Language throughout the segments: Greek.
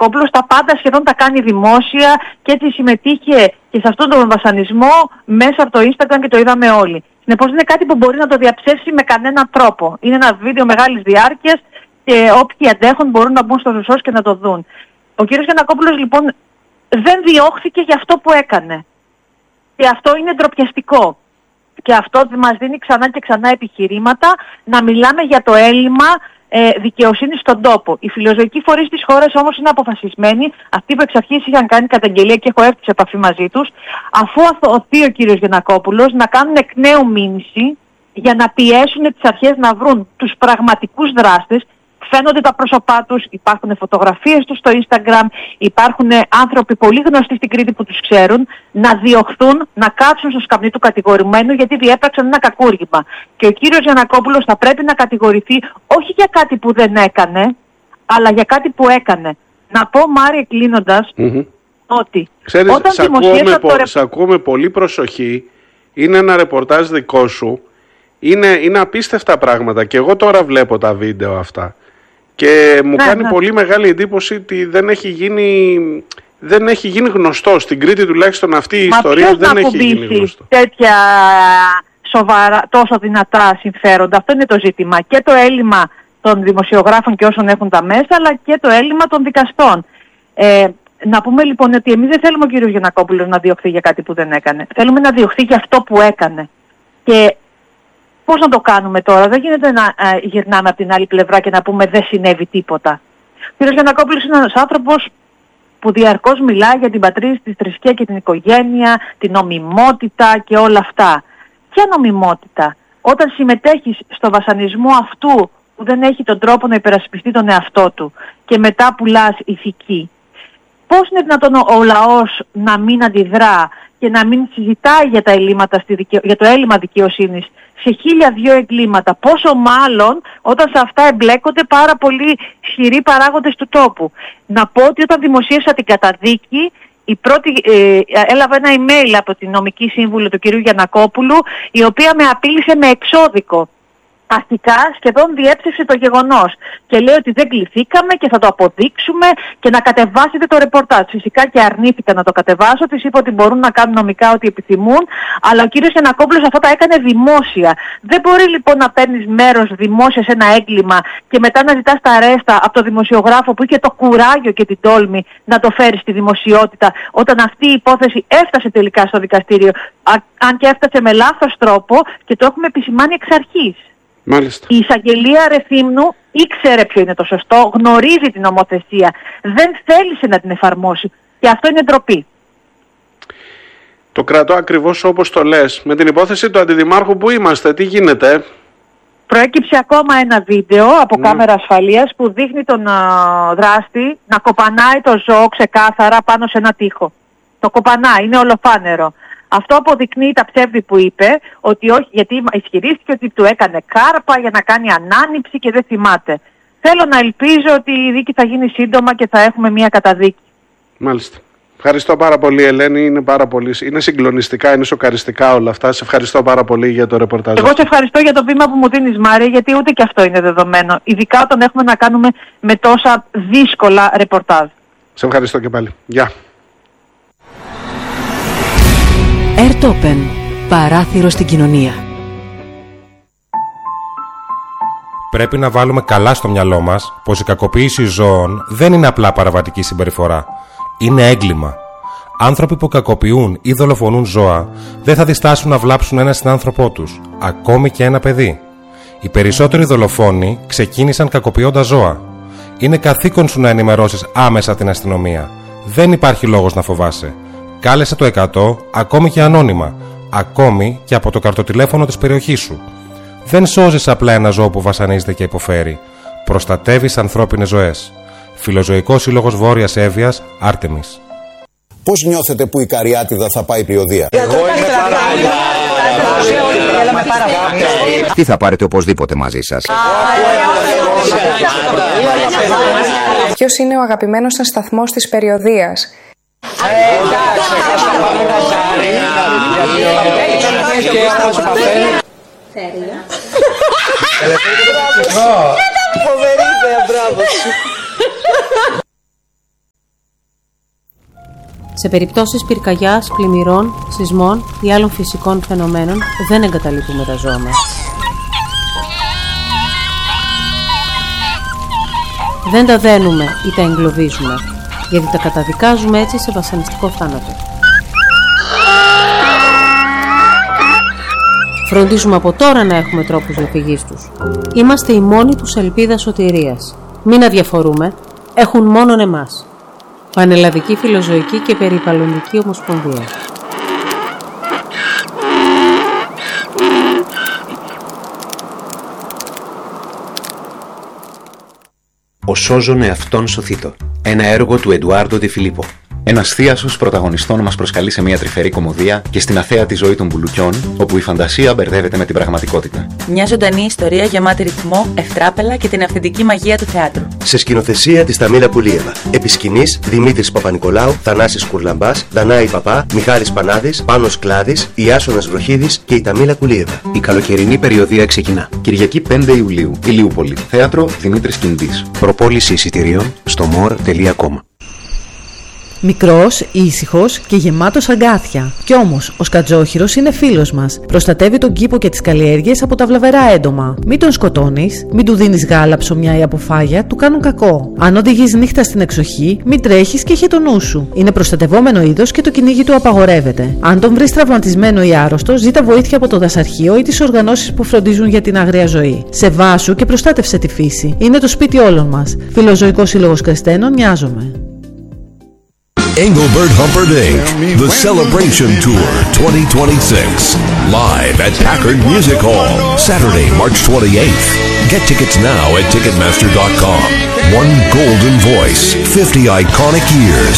Γιαννακόπουλος τα πάντα σχεδόν τα κάνει δημόσια και έτσι συμμετείχε και σε αυτόν τον βασανισμό μέσα από το Instagram και το είδαμε όλοι. Συνεπώς είναι κάτι που μπορεί να το διαψεύσει με κανέναν τρόπο. Είναι ένα βίντεο μεγάλης διάρκειας και όποιοι αντέχουν μπορούν να μπουν στο resource και να το δουν. Ο κύριος Γιαννακόπουλος λοιπόν δεν διώχθηκε για αυτό που έκανε. Και αυτό είναι ντροπιαστικό. Και αυτό μας δίνει ξανά και ξανά επιχειρήματα να μιλάμε για το έλλειμμα δικαιοσύνη στον τόπο. Οι φιλοζωικοί φορείς της χώρας όμως είναι αποφασισμένοι, αυτοί που εξ αρχής είχαν κάνει καταγγελία και έχω έρθει σε επαφή μαζί τους, αφού αθωωωθεί ο κύριος Γιαννακόπουλος, να κάνουν εκ νέου μήνυση για να πιέσουν τις αρχές να βρουν τους πραγματικούς δράστες. Φαίνονται τα πρόσωπά τους, υπάρχουν φωτογραφίες τους στο Instagram, υπάρχουν άνθρωποι πολύ γνωστοί στην Κρήτη που τους ξέρουν, να διωχθούν, να κάτσουν στο σκαμνί του κατηγορημένου γιατί διέπραξαν ένα κακούργημα. Και ο κύριος Γιαννακόπουλος θα πρέπει να κατηγορηθεί όχι για κάτι που δεν έκανε, αλλά για κάτι που έκανε. Να πω, Μάρη, κλείνοντας, ότι ξέρεις, όταν δημοσίευσα σε ακούω με πολύ προσοχή, είναι ένα ρεπορτάζ δικό σου, είναι απίστευτα πράγματα και εγώ τώρα βλέπω τα βίντεο αυτά. Και μου κάνει πολύ μεγάλη εντύπωση ότι δεν έχει γίνει γνωστό. Στην Κρήτη τουλάχιστον αυτή η ιστορία δεν έχει γίνει γνωστό. Τέτοια σοβαρά, τόσο δυνατά συμφέροντα. Αυτό είναι το ζήτημα. Και το έλλειμμα των δημοσιογράφων και όσων έχουν τα μέσα, αλλά και το έλλειμμα των δικαστών. Να πούμε λοιπόν ότι εμείς δεν θέλουμε ο κύριος Γιαννακόπουλος να διωχθεί για κάτι που δεν έκανε. Θέλουμε να διωχθεί για αυτό που έκανε. Και πώς να το κάνουμε τώρα, δεν γίνεται να γυρνάμε από την άλλη πλευρά και να πούμε δεν συνέβη τίποτα. Ο κ. Γιαννακόπουλος είναι ένας άνθρωπος που διαρκώς μιλάει για την πατρίδα, τη θρησκεία και την οικογένεια, την νομιμότητα και όλα αυτά. Ποια νομιμότητα? Όταν συμμετέχεις στο βασανισμό αυτού που δεν έχει τον τρόπο να υπερασπιστεί τον εαυτό του και μετά πουλάς ηθική. Πώς είναι δυνατόν ο λαός να μην αντιδρά και να μην συζητάει για τα ελλείμματα για το έλλειμμα δικαιοσύνης σε 1002 εγκλήματα, πόσο μάλλον όταν σε αυτά εμπλέκονται πάρα πολύ ισχυροί παράγοντες του τόπου. Να πω ότι όταν δημοσίευσα την καταδίκη, έλαβα ένα email από την νομική σύμβουλο του κυρίου Γιαννακόπουλου, η οποία με απείλησε με εξώδικο. Αστικά σχεδόν διέψευσε το γεγονός και λέει ότι δεν κληθήκαμε και θα το αποδείξουμε και να κατεβάσετε το ρεπορτάζ. Φυσικά και αρνήθηκα να το κατεβάσω, της είπα ότι μπορούν να κάνουν νομικά ό,τι επιθυμούν, αλλά ο κύριος Γιαννακόπουλος αυτό τα έκανε δημόσια. Δεν μπορεί λοιπόν να παίρνεις μέρος δημόσια σε ένα έγκλημα και μετά να ζητάς τα ρέστα από το δημοσιογράφο που είχε το κουράγιο και την τόλμη να το φέρει στη δημοσιότητα, όταν αυτή η υπόθεση έφτασε τελικά στο δικαστήριο, αν και έφτασε με λάθος τρόπο και το έχουμε επισημάνει εξ αρχής. Μάλιστα. Η εισαγγελία Ρεθύμνου ήξερε ποιο είναι το σωστό, γνωρίζει την νομοθεσία, δεν θέλησε να την εφαρμόσει και αυτό είναι ντροπή. Το κρατώ ακριβώς όπως το λες. Με την υπόθεση του αντιδημάρχου που είμαστε, τι γίνεται? Προέκυψε ακόμα ένα βίντεο από κάμερα ασφαλείας που δείχνει τον δράστη να κοπανάει το ζώο ξεκάθαρα πάνω σε ένα τοίχο. Το κοπανάει, είναι ολοφάνερο. Αυτό αποδεικνύει τα ψεύδη που είπε, ότι όχι, γιατί ισχυρίστηκε ότι του έκανε κάρπα για να κάνει ανάνυψη και δεν θυμάται. Θέλω να ελπίζω ότι η δίκη θα γίνει σύντομα και θα έχουμε μια καταδίκη. Μάλιστα. Ευχαριστώ πάρα πολύ, Ελένη. Είναι συγκλονιστικά, είναι σοκαριστικά όλα αυτά. Σε ευχαριστώ πάρα πολύ για το ρεπορτάζ. Εγώ σε ευχαριστώ για το βήμα που μου δίνεις, Μάρια, γιατί ούτε και αυτό είναι δεδομένο. Ειδικά όταν έχουμε να κάνουμε με τόσα δύσκολα ρεπορτάζ. Σε ευχαριστώ και πάλι. Γεια. Airtopen. Παράθυρο στην κοινωνία. Πρέπει να βάλουμε καλά στο μυαλό μας πως η κακοποίηση ζώων δεν είναι απλά παραβατική συμπεριφορά. Είναι έγκλημα. Άνθρωποι που κακοποιούν ή δολοφονούν ζώα δεν θα διστάσουν να βλάψουν ένα συνάνθρωπό τους, ακόμη και ένα παιδί. Οι περισσότεροι δολοφόνοι ξεκίνησαν κακοποιώντας ζώα. Είναι καθήκον σου να ενημερώσεις άμεσα την αστυνομία. Δεν υπάρχει λόγος να φοβάσαι. Κάλεσε το 100, ακόμη και ανώνυμα, ακόμη και από το καρτοτηλέφωνο της περιοχής σου. Δεν σώζεις απλά ένα ζώο που βασανίζεται και υποφέρει. Προστατεύεις ανθρώπινες ζωές. Φιλοζωικός Σύλλογος Βόρειας Εύβοιας, Άρτεμις. Πώς νιώθετε που η Καριάτιδα θα πάει πλειοδία? Εγώ είμαι πάρα. Τι θα πάρετε οπωσδήποτε μαζί σας? Ποιος είναι ο αγαπημένος σας σταθμός της περιοδίας? Φοβερή ιδέα, μπράβο σου. Σε περιπτώσεις πυρκαγιάς, πλημμυρών, σεισμών ή άλλων φυσικών φαινομένων δεν εγκαταλείπουμε τα ζώα μας. Δεν τα δένουμε ή τα εγκλωβίζουμε, γιατί τα καταδικάζουμε έτσι σε βασανιστικό θάνατο. Φροντίζουμε από τώρα να έχουμε τρόπους διαφυγής τους. Είμαστε η μόνη τους ελπίδα σωτηρίας. Μην αδιαφορούμε, έχουν μόνον εμάς. Πανελλαδική Φιλοζωική και Περιβαλλοντική Ομοσπονδία. Ο σώζον εαυτόν σωθήτω. Ένα έργο του Εντουάρντο Ντε Φιλίππο. Ένας θίασος πρωταγωνιστών μας προσκαλεί σε μια τρυφερή κωμωδία και στην αθέατη ζωή των μπουλουκιών, όπου η φαντασία μπερδεύεται με την πραγματικότητα. Μια ζωντανή ιστορία γεμάτη ρυθμό, ευτράπελα και την αυθεντική μαγεία του θεάτρου. Σε σκηνοθεσία της Ταμίλα Κουλίεβα. Επί σκηνής Δημήτρης Παπα-Νικολάου, Θανάσης Κουρλαμπάς, Δανάη Παπά, Μιχάλης Πανάδης, Πάνος Κλάδης, Ιάσονας Βροχίδης και η Ταμίλα Κουλίεβα. Η καλοκαιρινή περιοδία ξεκινά. Κυριακή 5 Ιουλίου. Ηλιούπολη. Θέατρο Δημήτρης Κιντής. Προπόληση εισιτηρίων στο more.com. Μικρός, ήσυχος και γεμάτος αγκάθια. Κι όμως, ο σκατζόχυρος είναι φίλος μας. Προστατεύει τον κήπο και τις καλλιέργειες από τα βλαβερά έντομα. Μην τον σκοτώνεις, μην του δίνεις γάλα, ψωμιά ή αποφάγια, του κάνουν κακό. Αν οδηγείς νύχτα στην εξοχή, μην τρέχεις και έχει το νου σου. Είναι προστατευόμενο είδος και το κυνήγι του απαγορεύεται. Αν τον βρεις τραυματισμένο ή άρρωστο, ζήτα βοήθεια από το δασαρχείο ή τις οργανώσεις που φροντίζουν για την άγρια ζωή. Σεβάσου και προστάτευσε τη φύση. Είναι το σπίτι όλων μας. Φιλοζωικός Σύλλογος Κρεστένων, νοιάζομαι. Engelbert Humperdinck, The Celebration Tour 2026, live at Packard Music Hall, Saturday, March 28th. Get tickets now at Ticketmaster.com. One golden voice, 50 iconic years.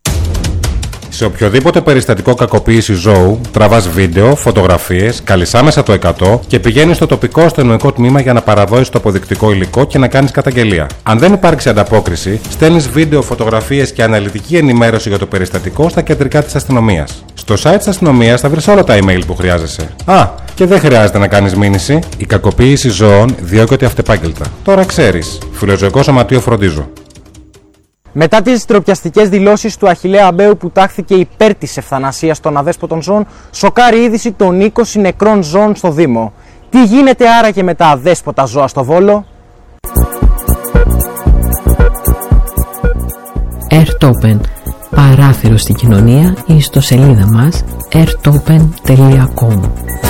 Σε οποιοδήποτε περιστατικό κακοποίηση ζώου, τραβάς βίντεο, φωτογραφίες, καλείς άμεσα το 100 και πηγαίνεις στο τοπικό αστυνομικό τμήμα για να παραδώσεις το αποδεικτικό υλικό και να κάνεις καταγγελία. Αν δεν υπάρξει ανταπόκριση, στέλνεις βίντεο, φωτογραφίες και αναλυτική ενημέρωση για το περιστατικό στα κεντρικά της αστυνομίας. Στο site της αστυνομίας θα βρεις όλα τα email που χρειάζεσαι. Και δεν χρειάζεται να κάνεις μήνυση. Η κακοποίηση ζώων διώκεται αυτεπάγγελτα. Τώρα ξέρεις. Φιλοζωικό Σωματείο Φροντίζω. Μετά τις ντροπιαστικές δηλώσεις του Αχιλλέα Αμπαίου που τάχθηκε υπέρ της ευθανασίας των αδέσποτων ζώων, σοκάρει είδηση των 20 νεκρών ζώων στο Δήμο. Τι γίνεται άραγε με τα αδέσποτα ζώα στο Βόλο? Airtopen. Παράθυρο στην κοινωνία, η ιστοσελίδα μας airtopen.com.